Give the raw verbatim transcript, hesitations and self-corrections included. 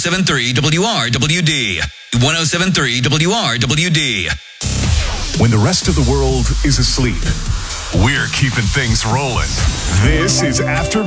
seven point three W R W D. one oh seven point three W R W D. When the rest of the world is asleep, we're keeping things rolling. This is After